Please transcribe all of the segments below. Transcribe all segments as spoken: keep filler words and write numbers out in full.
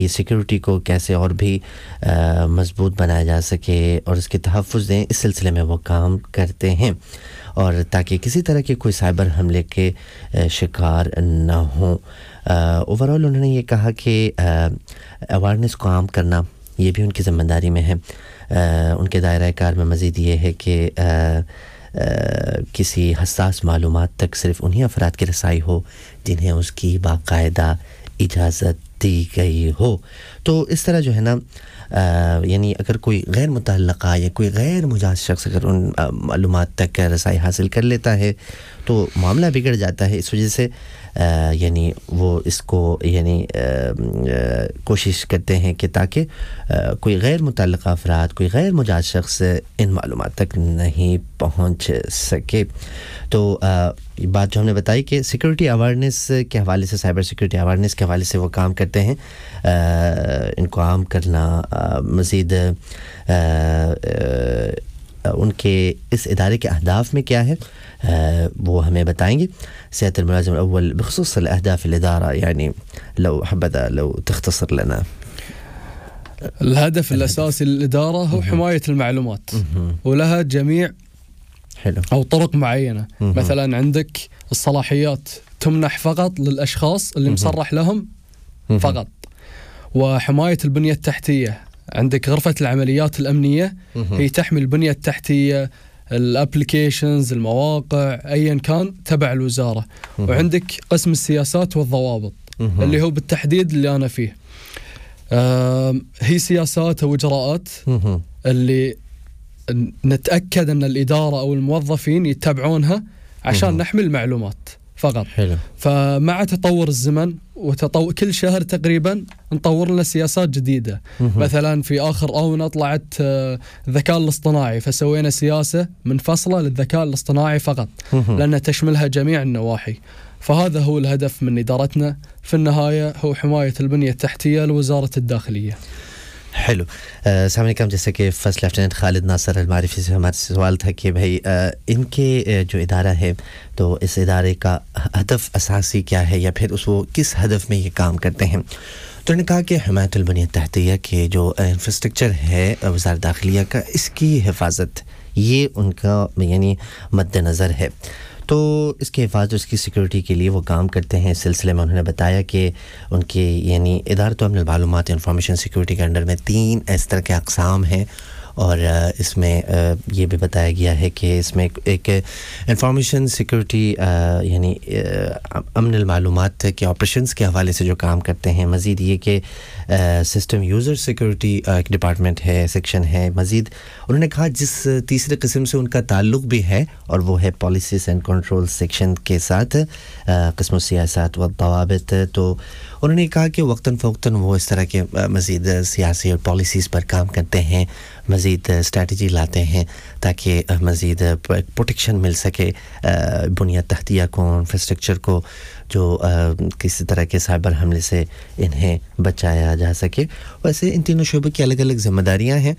یہ سیکیورٹی کو کیسے اور بھی مضبوط بنایا جا سکے اور اس کے تحفظ دیں، اس سلسلے میں وہ کام کرتے ہیں، اور تاکہ کسی طرح کے کوئی سائبر حملے کے شکار نہ ہوں۔ اوور آل انہوں نے یہ کہا کہ اویئرنیس کو عام کرنا یہ بھی ان کی ذمہ داری میں ہے۔ ان کے دائرہ کار میں مزید یہ ہے کہ کسی حساس معلومات تک صرف انہی افراد کی رسائی ہو جنہیں اس کی باقاعدہ اجازت دی گئی ہو۔ تو اس طرح جو ہے نا یعنی اگر کوئی غیر متعلقہ یا کوئی غیر مجاز شخص اگر ان معلومات تک رسائی حاصل کر لیتا ہے تو معاملہ بگڑ جاتا ہے۔ اس وجہ سے یعنی وہ اس کو یعنی کوشش کرتے ہیں کہ تاکہ کوئی غیر متعلقہ افراد، کوئی غیر مجاز شخص ان معلومات تک نہیں پہنچ سکے۔ تو یہ بات جو ہم نے بتائی کہ سیکورٹی اویئرنیس کے حوالے سے، سائبر سیکورٹی اویئرنیس کے حوالے سے وہ کام کرتے ہیں، ان کو عام کرنا، مزید ان کے اس ادارے کے اہداف میں کیا ہے وہ ہمیں بتائیں گے سیادة الملازم الأول بخصوص الأهداف الإدارة. يعني لو حبذا لو تختصر لنا. الهدف الأساسي للإدارة هو حماية المعلومات ولها جميع حلو أو طرق معينة. مثلا عندك الصلاحيات تمنح فقط للأشخاص اللي مصرح لهم فقط، وحماية البنية التحتية عندك غرفة العمليات الأمنية هي تحمي البنية التحتية، الابليكيشنز، المواقع، ايا كان تبع الوزاره. وعندك قسم السياسات والضوابط اللي هو بالتحديد اللي انا فيه. هي سياسات او اجراءات اللي نتاكد ان الاداره او الموظفين يتبعونها عشان نحمي المعلومات فقط. حلو. فمع تطور الزمن وتطور كل شهر تقريبا نطور لنا سياسات جديدة. مثلا في آخر آونة طلعت الذكاء الاصطناعي، فسوينا سياسة منفصلة للذكاء الاصطناعي فقط لأنها تشملها جميع النواحي. فهذا هو الهدف من إدارتنا في النهاية، هو حماية البنية التحتية لوزارة الداخلية. حلو. السلام علیکم. جیسے کہ فرسٹ لیفٹیننٹ خالد ناصر المعرفی سے ہمارا سوال تھا کہ بھائی ان کے جو ادارہ ہے تو اس ادارے کا ہدف اساسی کیا ہے یا پھر اس وہ کس ہدف میں یہ کام کرتے ہیں. تو انہوں نے کہا کہ حمایت البنیہ تحتیہ کے جو انفراسٹرکچر ہے وزارت داخلیہ کا، اس کی حفاظت یہ ان کا یعنی مد نظر ہے. تو اس کے حفاظت، اس کی سیکورٹی کے لیے وہ کام کرتے ہیں. اس سلسلے میں انہوں نے بتایا کہ ان کے یعنی ادارۃ امن المعلومات انفارمیشن سیکورٹی کے انڈر میں تین اس طرح کے اقسام ہیں، اور اس میں یہ بھی بتایا گیا ہے کہ اس میں ایک انفارمیشن سیکورٹی یعنی امن المعلومات کے آپریشنز کے حوالے سے جو کام کرتے ہیں. مزید یہ کہ سسٹم یوزر سیکورٹی ایک ڈپارٹمنٹ ہے، سیکشن ہے. مزید انہوں نے کہا جس تیسرے قسم سے ان کا تعلق بھی ہے اور وہ ہے پالیسیز اینڈ کنٹرول سیکشن کے ساتھ، قسم السیاسات والضوابط. تو انہوں نے کہا کہ وقتاً فوقتاً وہ اس طرح کے مزید سیاسی اور پالیسیز پر کام کرتے ہیں، مزید اسٹریٹجی لاتے ہیں تاکہ مزید پروٹیکشن مل سکے بنیاد تحتیہ کو، انفراسٹرکچر کو، جو کسی طرح کے سائبر حملے سے انہیں بچایا جا سکے. ویسے ان تینوں شعبوں کی الگ الگ ذمہ داریاں ہیں.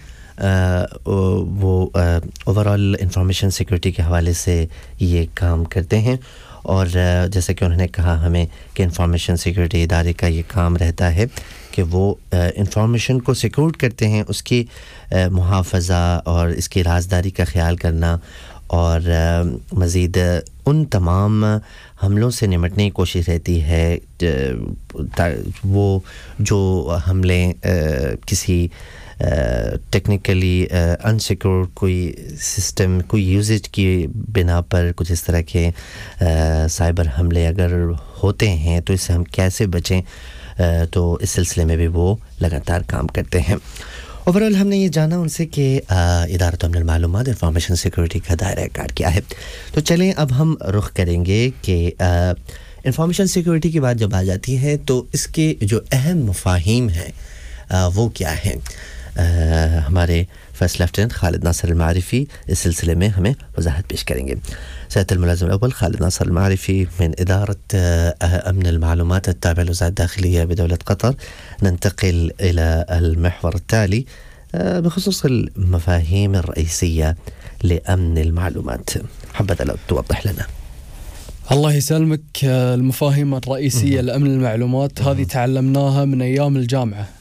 وہ اوور آل انفارمیشن سیکورٹی کے حوالے سے یہ کام کرتے ہیں، اور جیسا کہ انہوں نے کہا ہمیں کہ انفارمیشن سیکورٹی ادارے کا یہ کام رہتا ہے کہ وہ انفارمیشن کو سیکیور کرتے ہیں، اس کی محافظہ اور اس کی رازداری کا خیال کرنا، اور مزید ان تمام حملوں سے نمٹنے کی کوشش رہتی ہے وہ جو حملے کسی ٹیکنیکلی انسیکیور کوئی سسٹم، کوئی یوزیج کی بنا پر کچھ اس طرح کے سائبر حملے اگر ہوتے ہیں تو اس سے ہم کیسے بچیں. تو اس سلسلے میں بھی وہ لگاتار کام کرتے ہیں. اوورال ہم نے یہ جانا ان سے کہ ادارۃ امن المعلومات انفارمیشن سیکورٹی کا دائرہ کار کیا ہے. تو چلیں اب ہم رخ کریں گے کہ انفارمیشن سیکورٹی کی بات جب آ جاتی ہے تو اس کے جو اہم مفاہیم ہیں وہ کیا ہیں. ہمارے فرسٹ لیفٹیننٹ خالد ناصر المعرفی اس سلسلے میں ہمیں وضاحت پیش کریں گے. سيادة الملازم الأول خالد ناصر المعرفي من إدارة أمن المعلومات التابعة لوزارة الداخلية بدولة قطر. ننتقل إلى المحور التالي بخصوص المفاهيم الرئيسية لأمن المعلومات. حبذا لو توضح لنا. الله يسلمك. المفاهيم الرئيسية لأمن المعلومات هذه تعلمناها من أيام الجامعة.